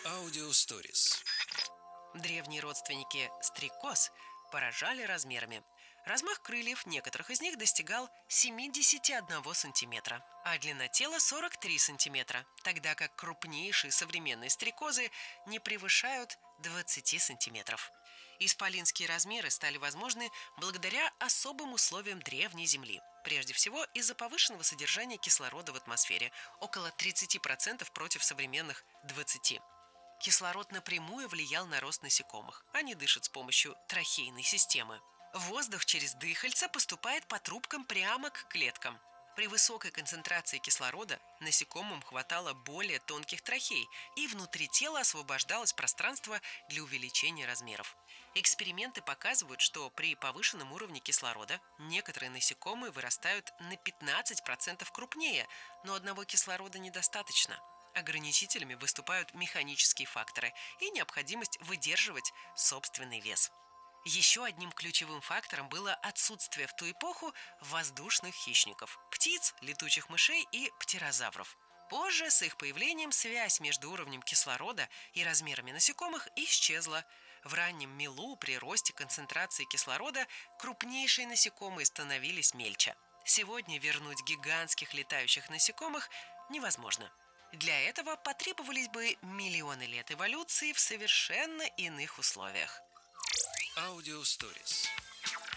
Аудиосторис. Древние родственники стрекоз поражали размерами. Размах крыльев некоторых из них достигал 71 сантиметра, а длина тела 43 сантиметра, тогда как крупнейшие современные стрекозы не превышают 20 сантиметров. Исполинские размеры стали возможны благодаря особым условиям древней Земли. Прежде всего из-за повышенного содержания кислорода в атмосфере, около 30% против современных 20%. Кислород напрямую влиял на рост насекомых. Они дышат с помощью трахейной системы. Воздух через дыхальца поступает по трубкам прямо к клеткам. При высокой концентрации кислорода насекомым хватало более тонких трахей, и внутри тела освобождалось пространство для увеличения размеров. Эксперименты показывают, что при повышенном уровне кислорода некоторые насекомые вырастают на 15% крупнее, но одного кислорода недостаточно. Ограничителями выступают механические факторы и необходимость выдерживать собственный вес. Еще одним ключевым фактором было отсутствие в ту эпоху воздушных хищников – птиц, летучих мышей и птерозавров. Позже, с их появлением, связь между уровнем кислорода и размерами насекомых исчезла. В раннем мелу при росте концентрации кислорода крупнейшие насекомые становились мельче. Сегодня вернуть гигантских летающих насекомых невозможно. Для этого потребовались бы миллионы лет эволюции в совершенно иных условиях. Аудиосторис.